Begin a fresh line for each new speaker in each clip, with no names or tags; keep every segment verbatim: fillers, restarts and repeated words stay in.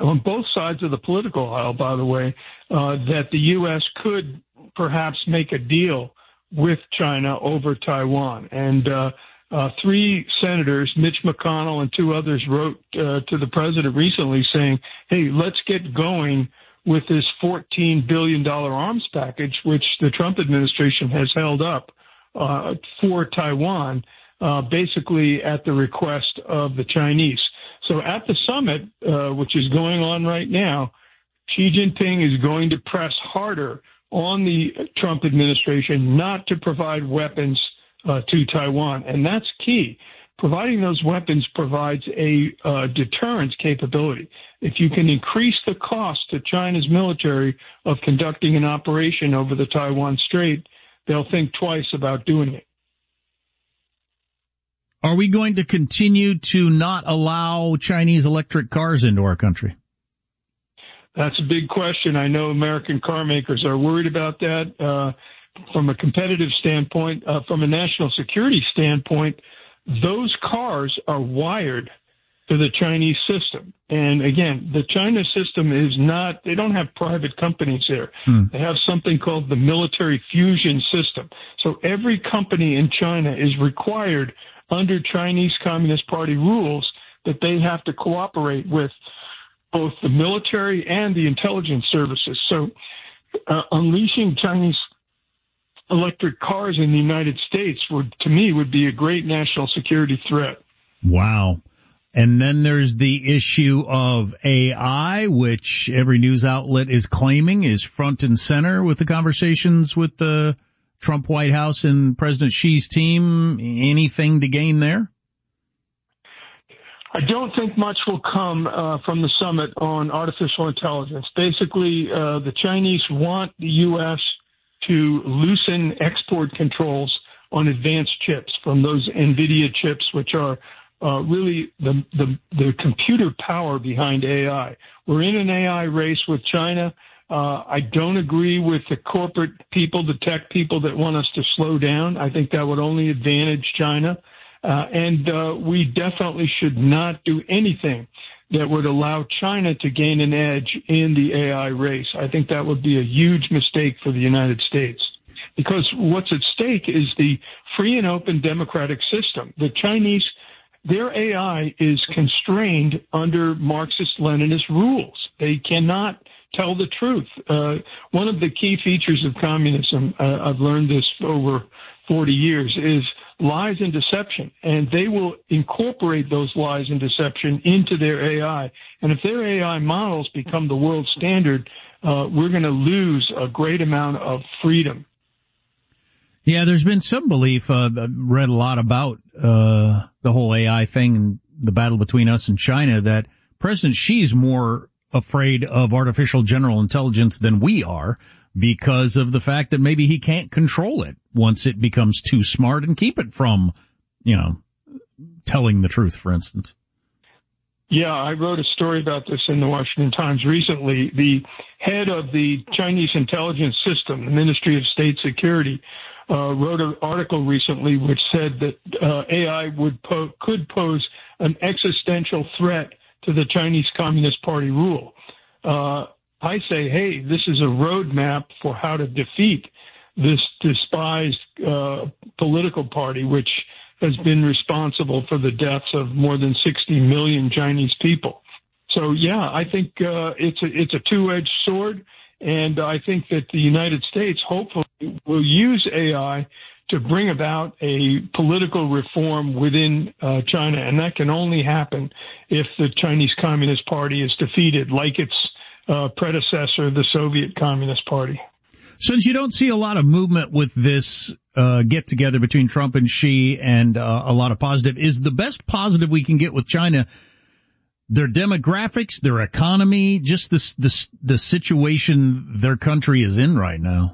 on both sides of the political aisle, by the way, uh, that the U S could perhaps make a deal with China over Taiwan. And uh, uh, three senators, Mitch McConnell and two others, wrote uh, to the president recently saying, hey, let's get going with this fourteen billion dollars arms package, which the Trump administration has held up uh, for Taiwan, uh, basically at the request of the Chinese. So at the summit, uh, which is going on right now, Xi Jinping is going to press harder on the Trump administration not to provide weapons uh, to Taiwan. And that's key. Providing those weapons provides a uh, deterrence capability. If you can increase the cost to China's military of conducting an operation over the Taiwan Strait, they'll think twice about doing it.
Are we going to continue to not allow Chinese electric cars into our country?
That's a big question. I know American car makers are worried about that. Uh, from a competitive standpoint, uh, from a national security standpoint, those cars are wired to the Chinese system. And again, the China system is not, they don't have private companies there. Hmm. They have something called the military fusion system. So every company in China is required under Chinese Communist Party rules that they have to cooperate with both the military and the intelligence services. So uh, unleashing Chinese electric cars in the United States would, to me, would be a great national security threat.
Wow. And then there's the issue of A I, which every news outlet is claiming is front and center with the conversations with the Trump White House and President Xi's team. Anything to gain there?
I don't think much will come uh, from the summit on artificial intelligence. Basically, uh, the Chinese want the U S to loosen export controls on advanced chips from those NVIDIA chips, which are uh, really the, the the computer power behind A I. We're in an A I race with China. Uh, I don't agree with the corporate people, the tech people that want us to slow down. I think that would only advantage China. Uh, and uh, we definitely should not do anything that would allow China to gain an edge in the A I race. I think that would be a huge mistake for the United States, because what's at stake is the free and open democratic system. The Chinese, their A I is constrained under Marxist-Leninist rules. They cannot tell the truth. Uh, one of the key features of communism, uh, I've learned this over forty years, is lies and deception, and they will incorporate those lies and deception into their A I. And if their A I models become the world standard, uh, we're going to lose a great amount of freedom.
Yeah, there's been some belief, uh, I've read a lot about uh, the whole A I thing and the battle between us and China, that President Xi's more afraid of artificial general intelligence than we are, because of the fact that maybe he can't control it once it becomes too smart and keep it from, you know, telling the truth, for instance.
Yeah, I wrote a story about this in the Washington Times recently. The head of the Chinese intelligence system, the Ministry of State Security, uh, wrote an article recently which said that uh, A I would po- could pose an existential threat to the Chinese Communist Party rule. Uh, I say, hey, this is a roadmap for how to defeat this despised uh, political party, which has been responsible for the deaths of more than sixty million Chinese people. So, yeah, I think uh, it's a, it's a two-edged sword, and I think that the United States hopefully will use A I to bring about a political reform within uh, China, and that can only happen if the Chinese Communist Party is defeated, like its uh, predecessor, the Soviet Communist Party.
Since you don't see a lot of movement with this uh, get-together between Trump and Xi and uh, a lot of positive, is the best positive we can get with China their demographics, their economy, just this, this, the situation their country is in right now?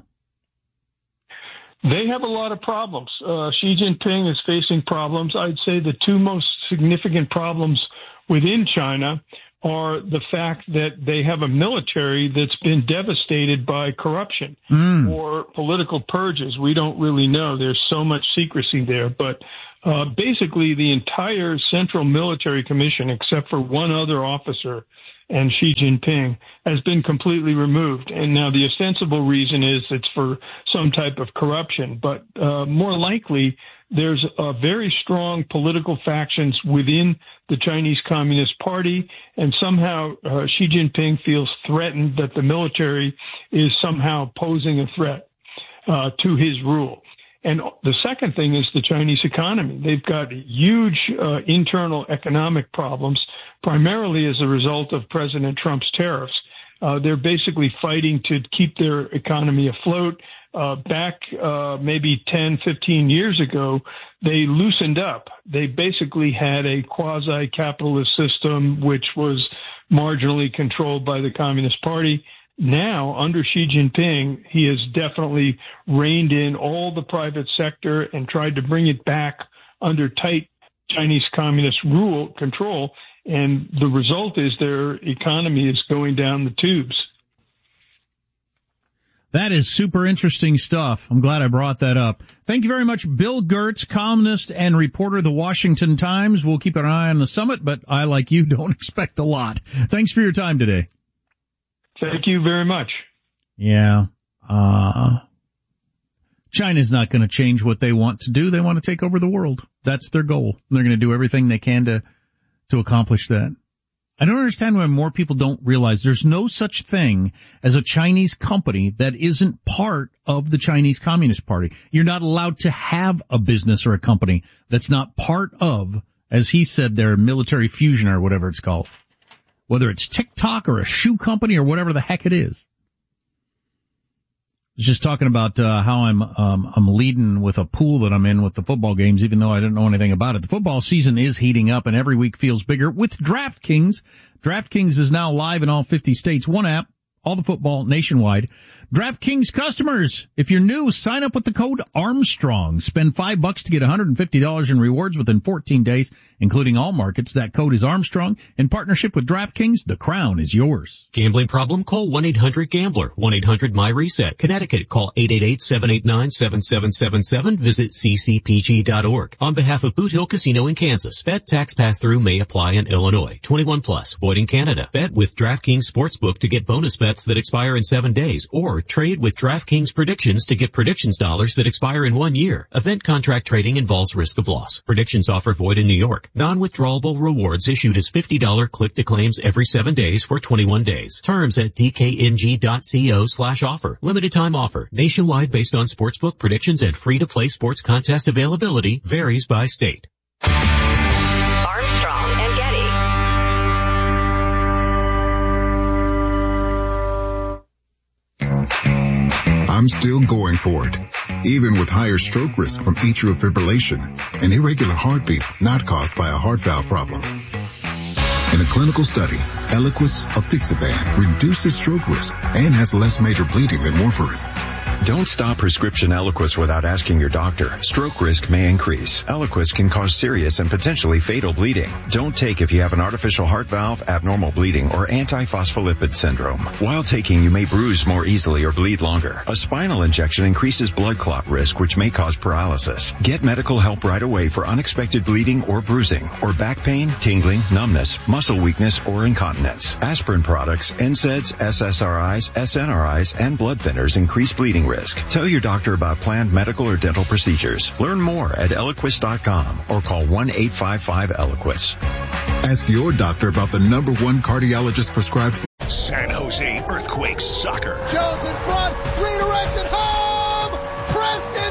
They have a lot of problems. Uh, Xi Jinping is facing problems. I'd say the two most significant problems within China are the fact that they have a military that's been devastated by corruption mm. or political purges. We don't really know. There's so much secrecy there. But Uh, basically, the entire Central Military Commission, except for one other officer and Xi Jinping, has been completely removed. And now the ostensible reason is it's for some type of corruption. But uh, more likely, there's uh, very strong political factions within the Chinese Communist Party, and somehow uh, Xi Jinping feels threatened that the military is somehow posing a threat uh, to his rule. And the second thing is the Chinese economy. They've got huge uh, internal economic problems, primarily as a result of President Trump's tariffs. Uh, they're basically fighting to keep their economy afloat. Uh, back uh, maybe ten, fifteen years ago, they loosened up. They basically had a quasi-capitalist system which was marginally controlled by the Communist Party. Now, under Xi Jinping, he has definitely reined in all the private sector and tried to bring it back under tight Chinese Communist rule control. And the result is their economy is going down the tubes.
That is super interesting stuff. I'm glad I brought that up. Thank you very much, Bill Gertz, columnist and reporter of the Washington Times. We'll keep an eye on the summit, but I, like you, don't expect a lot. Thanks for your time today.
Thank you very much.
Yeah. Uh, China's not going to change what they want to do. They want to take over the world. That's their goal. They're going to do everything they can to, to accomplish that. I don't understand why more people don't realize there's no such thing as a Chinese company that isn't part of the Chinese Communist Party. You're not allowed to have a business or a company that's not part of, as he said, their military fusion or whatever it's called. Whether it's TikTok or a shoe company or whatever the heck it is. I was just talking about uh, how I'm um, I'm leading with a pool that I'm in with the football games, even though I didn't know anything about it. The football season is heating up, and every week feels bigger with DraftKings. DraftKings is now live in all fifty states. One app, all the football nationwide. DraftKings customers, if you're new, sign up with the code Armstrong. Spend five bucks to get one hundred fifty dollars in rewards within fourteen days, including all markets. That code is Armstrong. In partnership with DraftKings, the crown is yours.
Gambling problem? Call one eight hundred gambler. one eight hundred my reset. Connecticut, call eight eight eight, seven eight nine, seven seven seven seven. Visit c c p g dot org. On behalf of Boot Hill Casino in Kansas, bet tax pass-through may apply in Illinois. twenty-one plus, void in Canada. Bet with DraftKings Sportsbook to get bonus bets that expire in seven days, or trade with DraftKings Predictions to get predictions dollars that expire in one year. Event contract trading involves risk of loss. Predictions offer void in New York. Non-withdrawable rewards issued as fifty dollars click-to-claims every seven days for twenty-one days. Terms at d k n g dot co slash offer. Limited time offer. Nationwide based on sportsbook predictions and free-to-play sports contest availability. Varies by state.
Armstrong and Getty.
I'm still going for it, even with higher stroke risk from atrial fibrillation, an irregular heartbeat not caused by a heart valve problem. In a clinical study, Eliquis apixaban reduces stroke risk and has less major bleeding than warfarin.
Don't stop prescription Eliquis without asking your doctor. Stroke risk may increase. Eliquis can cause serious and potentially fatal bleeding. Don't take if you have an artificial heart valve, abnormal bleeding, or antiphospholipid syndrome. While taking, you may bruise more easily or bleed longer. A spinal injection increases blood clot risk, which may cause paralysis. Get medical help right away for unexpected bleeding or bruising, or back pain, tingling, numbness, muscle weakness, or incontinence. Aspirin products, N SAIDs, S S R Is, S N R Is, and blood thinners increase bleeding risk. Tell your doctor about planned medical or dental procedures. Learn more at Eliquis dot com or call one eight five five Eliquis.
Ask your doctor about the number one cardiologist prescribed
San Jose Earthquakes soccer.
Jones in front, redirected home, Preston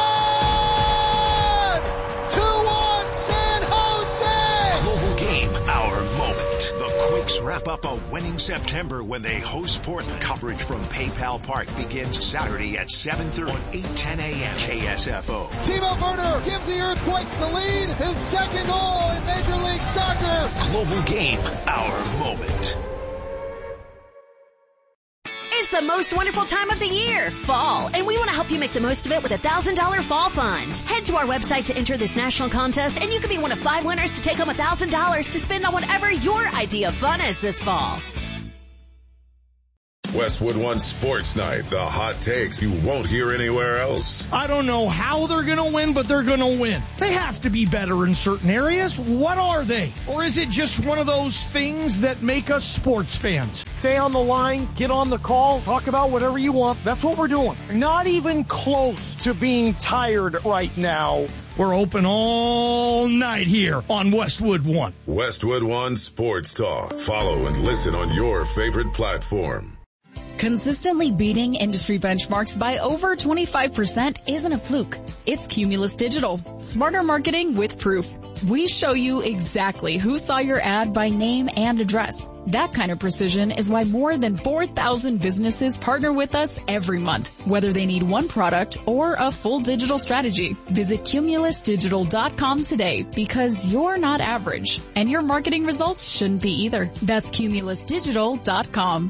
John! two one San Jose!
Global game, our moment. The Quakes wrap up a winning September when they host Portland. Coverage from PayPal Park begins Saturday at seven thirty on eight ten a.m. K S F O.
Timo Werner gives the Earthquakes the lead, his second goal in Major League Soccer.
Global game, our moment.
It's the most wonderful time of the year, fall, and we want to help you make the most of it with a one thousand dollars fall fund. Head to our website to enter this national contest, and you can be one of five winners to take home one thousand dollars to spend on whatever your idea of fun is this fall.
Westwood One Sports Night, the hot takes you won't hear anywhere else.
I don't know how they're going to win, but they're going to win. They have to be better in certain areas. What are they? Or is it just one of those things that make us sports fans? Stay on the line, get on the call, talk about whatever you want. That's what we're doing. Not even close to being tired right now. We're open all night here on Westwood One.
Westwood One Sports Talk. Follow and listen on your favorite platform.
Consistently beating industry benchmarks by over twenty-five percent isn't a fluke. It's Cumulus Digital. Smarter marketing with proof. We show you exactly who saw your ad by name and address. That kind of precision is why more than four thousand businesses partner with us every month, whether they need one product or a full digital strategy. Visit cumulus digital dot com today because you're not average, and your marketing results shouldn't be either. That's cumulus digital dot com.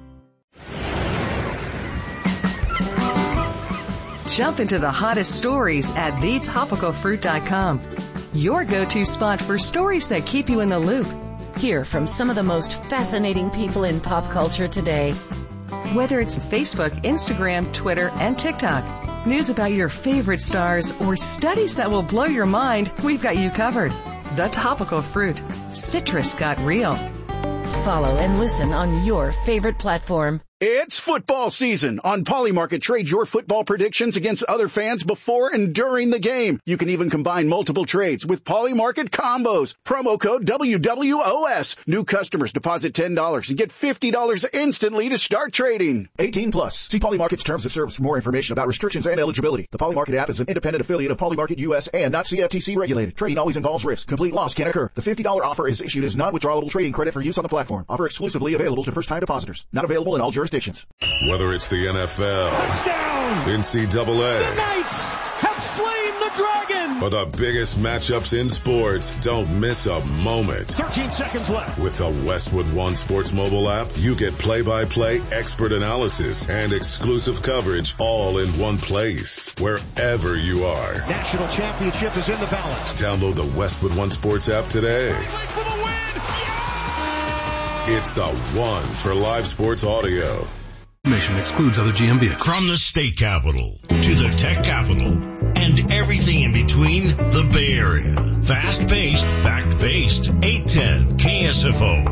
Jump into the hottest stories at the topical fruit dot com. Your go-to spot for stories that keep you in the loop.
Hear from some of the most fascinating people in pop culture today.
Whether it's Facebook, Instagram, Twitter, and TikTok, news about your favorite stars, or studies that will blow your mind, we've got you covered. The Topical Fruit. Citrus got real.
Follow and listen on your favorite platform.
It's football season. On Polymarket, trade your football predictions against other fans before and during the game. You can even combine multiple trades with Polymarket combos. Promo code W W O S. New customers deposit ten dollars and get fifty dollars instantly to start trading. eighteen plus. See Polymarket's terms of service for more information about restrictions and eligibility. The Polymarket app is an independent affiliate of Polymarket U S and not C F T C regulated. Trading always involves risk. Complete loss can occur. The fifty dollars offer is issued as non-withdrawable trading credit for use on the platform. Offer exclusively available to first-time depositors. Not available in all jurisdictions.
Whether it's the N F L,
touchdown,
N C double A,
the Knights have slain the dragon,
or the biggest matchups in sports, don't miss a moment.
thirteen seconds left.
With the Westwood One Sports mobile app, you get play-by-play expert analysis and exclusive coverage all in one place, wherever you are.
National championship is in the balance.
Download the Westwood One Sports app today.
For the win. Yeah!
It's the one for live sports audio.
Information excludes other G M vehicles.
From the state capital to the tech capital and everything in between, the Bay Area. Fast-paced, fact-based. eight ten K S F O.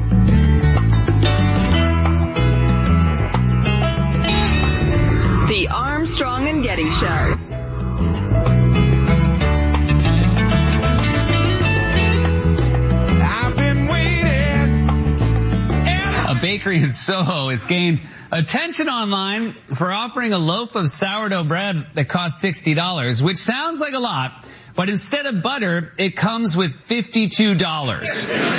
The Armstrong and Getty Show.
A bakery in Soho has gained attention online for offering a loaf of sourdough bread that costs sixty dollars, which sounds like a lot, but instead of butter, it comes with fifty-two dollars.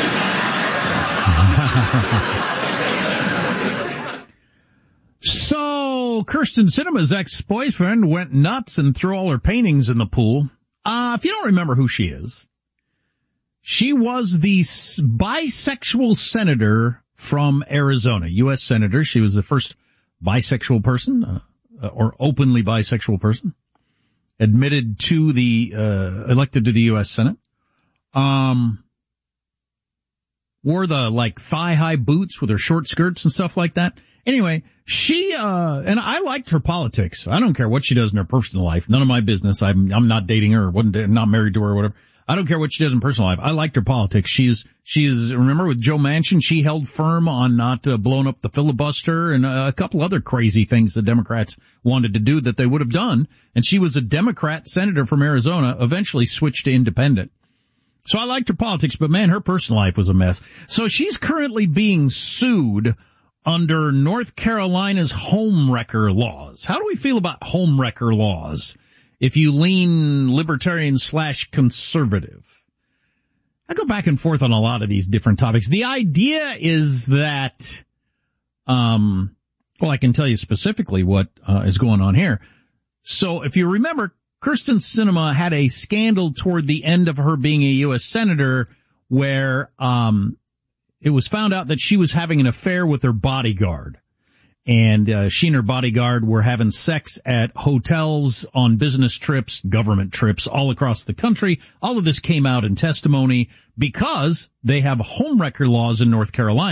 So, Kirsten Sinema's ex-boyfriend went nuts and threw all her paintings in the pool. Uh, if you don't remember who she is, she was the bisexual senator from Arizona, U S senator. She was the first bisexual person, uh, or openly bisexual person, admitted to the, uh, elected to the U S Senate. Um, wore the, like, thigh-high boots with her short skirts and stuff like that. Anyway, she, uh, and I liked her politics. I don't care what she does in her personal life. None of my business. I'm, I'm not dating her or wasn't, not married to her or whatever. I don't care what she does in personal life. I liked her politics. She's, she is, remember with Joe Manchin, she held firm on not uh, blowing up the filibuster and uh, a couple other crazy things the Democrats wanted to do that they would have done. And she was a Democrat senator from Arizona, eventually switched to independent. So I liked her politics, but man, her personal life was a mess. So she's currently being sued under North Carolina's homewrecker laws. How do we feel about homewrecker laws? If you lean libertarian slash conservative. I go back and forth on a lot of these different topics. The idea is that, um, well, I can tell you specifically what uh, is going on here. So if you remember, Kirsten Sinema had a scandal toward the end of her being a U S senator where, um, it was found out that she was having an affair with her bodyguard. And uh, she and her bodyguard were having sex at hotels, on business trips, government trips all across the country. All of this came out in testimony because they have homewrecker laws in North Carolina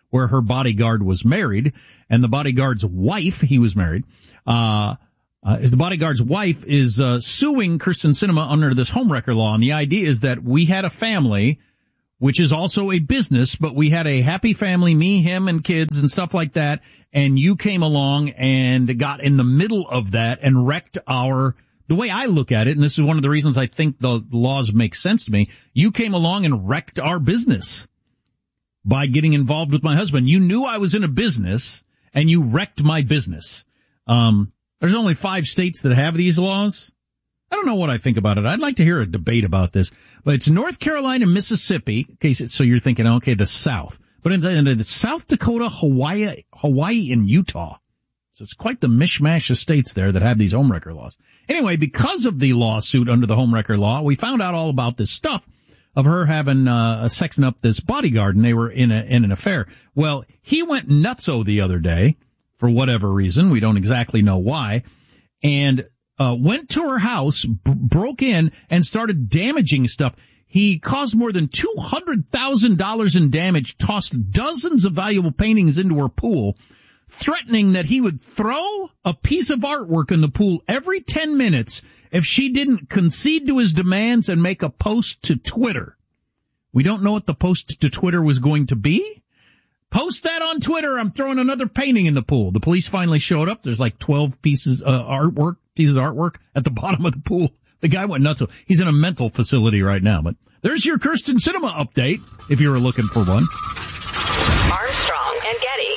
where her bodyguard was married, and the bodyguard's wife, he was married, uh, uh is the bodyguard's wife is uh suing Kyrsten Sinema under this homewrecker law. And the idea is that we had a family, which is also a business, but we had a happy family, me, him, and kids and stuff like that, and you came along and got in the middle of that and wrecked our, the way I look at it, and this is one of the reasons I think the laws make sense to me, you came along and wrecked our business by getting involved with my husband. You knew I was in a business, and you wrecked my business. Um, there's only five states that have these laws. I don't know what I think about it. I'd like to hear a debate about this. But it's North Carolina, Mississippi. Okay, so you're thinking, okay, the South. But in, in, in South Dakota, Hawaii, Hawaii, and Utah. So it's quite the mishmash of states there that have these homewrecker laws. Anyway, because of the lawsuit under the homewrecker law, we found out all about this stuff of her having uh sexing up this bodyguard, and they were in a in an affair. Well, he went nutso the other day for whatever reason. We don't exactly know why. And uh went to her house, b- broke in, and started damaging stuff. He caused more than two hundred thousand dollars in damage, tossed dozens of valuable paintings into her pool, threatening that he would throw a piece of artwork in the pool every ten minutes if she didn't concede to his demands and make a post to Twitter. We don't know what the post to Twitter was going to be. Post that on Twitter. I'm throwing another painting in the pool. The police finally showed up. There's like twelve pieces of uh, artwork, pieces of artwork at the bottom of the pool. The guy went nuts. He's in a mental facility right now. But there's your Kyrsten Sinema update, if you were looking for one.
Armstrong and Getty.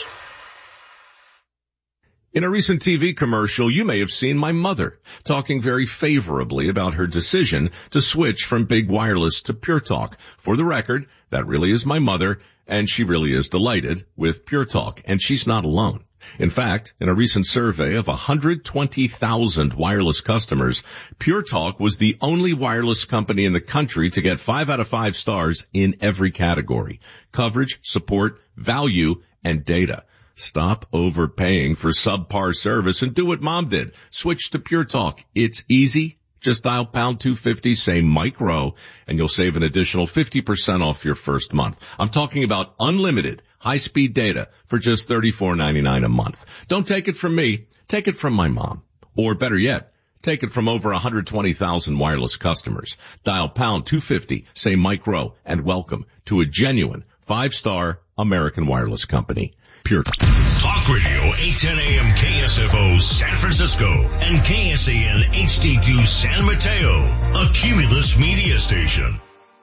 In a recent T V commercial, you may have seen my mother talking very favorably about her decision to switch from big wireless to Pure Talk. For the record, that really is my mother, and she really is delighted with Pure Talk, and she's not alone. In fact, in a recent survey of one hundred twenty thousand wireless customers, Pure Talk was the only wireless company in the country to get five out of five stars in every category: coverage, support, value, and data. Stop overpaying for subpar service and do what Mom did. Switch to Pure Talk. It's easy. Just dial pound two fifty, say micro, and you'll save an additional fifty percent off your first month. I'm talking about unlimited high-speed data for just thirty-four ninety-nine a month. Don't take it from me. Take it from my mom. Or better yet, take it from over one hundred twenty thousand wireless customers. Dial pound two fifty, say micro, and welcome to a genuine five-star American wireless company. Pure
Talk Radio, eight ten a.m. K S F O San Francisco and K S A N H D two San Mateo, a Cumulus media station.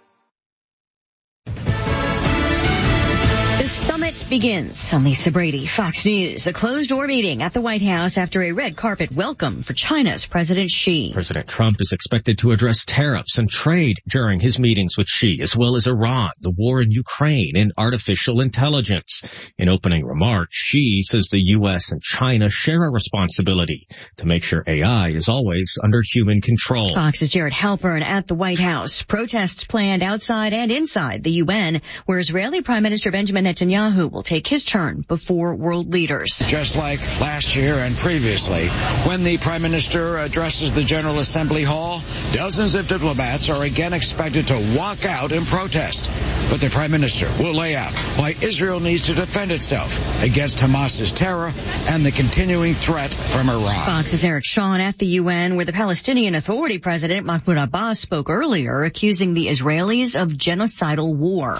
The summit begins. I'm Lisa Brady, Fox News. A closed-door meeting at the White House after a red carpet welcome for China's President Xi.
President Trump is expected to address tariffs and trade during his meetings with Xi, as well as Iran, the war in Ukraine, and artificial intelligence. In opening remarks, Xi says the U S and China share a responsibility to make sure A I is always under human control.
Fox's Jared Halpern at the White House. Protests planned outside and inside the U N, where Israeli Prime Minister Benjamin Netanyahu will take his turn before world leaders.
Just like last year and previously, when the Prime Minister addresses the General Assembly Hall, dozens of diplomats are again expected to walk out in protest. But the Prime Minister will lay out why Israel needs to defend itself against Hamas's terror and the continuing threat from Iran.
Fox's Eric Shawn at the U N, where the Palestinian Authority President Mahmoud Abbas spoke earlier, accusing the Israelis of genocidal war.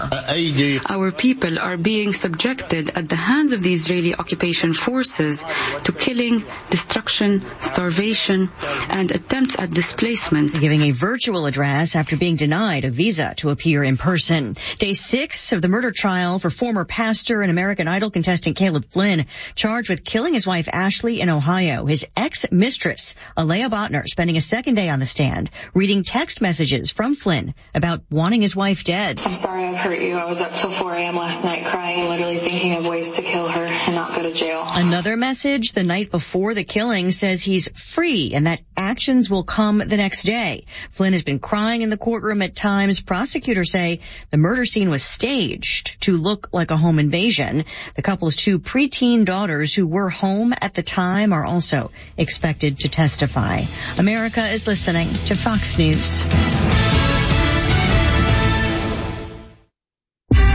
Our people are being subjected at the hands of the Israeli occupation forces to killing, destruction, starvation, and attempts at displacement.
Giving a virtual address after being denied a visa to appear in person. Day six of the murder trial for former pastor and American Idol contestant Caleb Flynn, charged with killing his wife Ashley in Ohio. His ex-mistress, Alea Botner, spending a second day on the stand, reading text messages from Flynn about wanting his wife dead.
I'm sorry I've hurt you. I was up till four a.m. last night crying and literally thinking of ways to kill her and not go to jail.
Another message the night before the killing says he's free and that actions will come the next day. Flynn has been crying in the courtroom at times. Prosecutors say the murder scene was staged to look like a home invasion. The couple's two preteen daughters who were home at the time are also expected to testify. America is listening to Fox News.
Stay on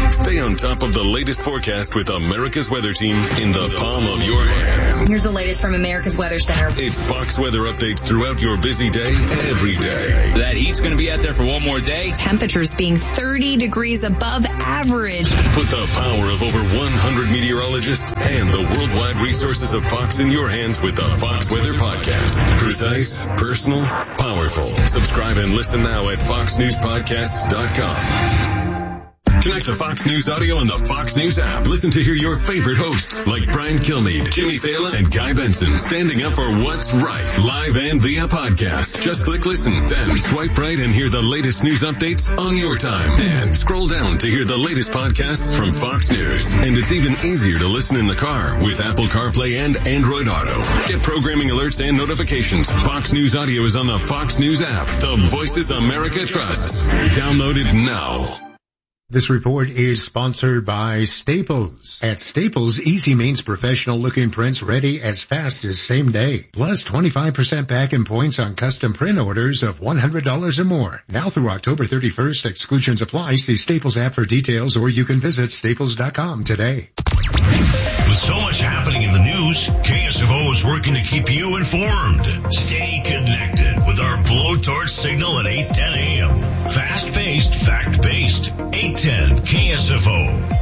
on top of the latest forecast with America's Weather Team in the palm of your hands.
Here's the latest from America's Weather Center.
It's Fox weather updates throughout your busy day, every day.
That heat's going to be out there for one more day.
Temperatures being thirty degrees above average.
Put the power of over one hundred meteorologists and the worldwide resources of Fox in your hands with the Fox Weather Podcast. Precise, personal, powerful. Subscribe and listen now at fox news podcasts dot com. Connect to Fox News Audio on the Fox News app. Listen to hear your favorite hosts like Brian Kilmeade, Jimmy Fallon, and Guy Benson standing up for what's right, live and via podcast. Just click listen, then swipe right and hear the latest news updates on your time. And scroll down to hear the latest podcasts from Fox News. And it's even easier to listen in the car with Apple CarPlay and Android Auto. Get programming alerts and notifications. Fox News Audio is on the Fox News app. The voices America trusts. Download it now.
This report is sponsored by Staples. At Staples, easy means professional-looking prints ready as fast as same day. Plus twenty-five percent back in points on custom print orders of one hundred dollars or more. Now through October thirty-first, exclusions apply. See Staples app for details, or you can visit staples dot com today.
With so much happening in the news, K S F O is working to keep you informed. Stay connected with our blowtorch signal at eight ten a.m. Fast-paced, fact-based. eight ten K S F O.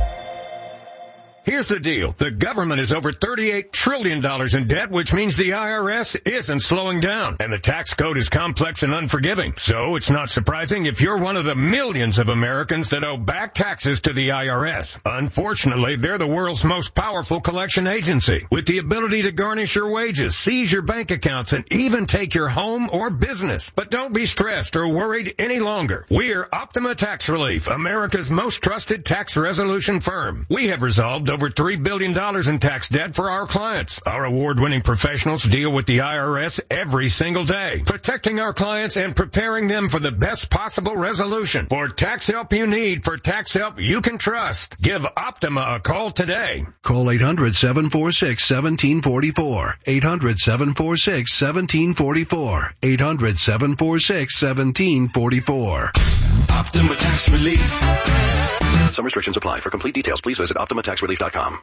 Here's the deal. The government is over thirty-eight trillion dollars in debt, which means the I R S isn't slowing down. And the tax code is complex and unforgiving. So it's not surprising if you're one of the millions of Americans that owe back taxes to the I R S. Unfortunately, they're the world's most powerful collection agency, with the ability to garnish your wages, seize your bank accounts, and even take your home or business. But don't be stressed or worried any longer. We're Optima Tax Relief, America's most trusted tax resolution firm. We have resolved over three billion dollars in tax debt for our clients. Our award-winning professionals deal with the I R S every single day, protecting our clients and preparing them for the best possible resolution. For tax help you need, for tax help you can trust, give Optima a call today.
Call eight hundred, seven four six, one seven four four. eight hundred, seven four six, one seven four four. eight hundred, seven four six, one seven four four.
Optima Tax Relief.
Some restrictions apply. For complete details, please visit optima tax relief dot com.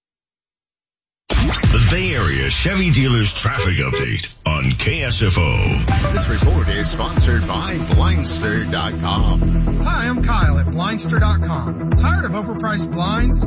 The Bay Area Chevy Dealers Traffic Update on K S F O.
This report is sponsored by Blindster dot com.
Hi, I'm Kyle at Blindster dot com. Tired of overpriced blinds?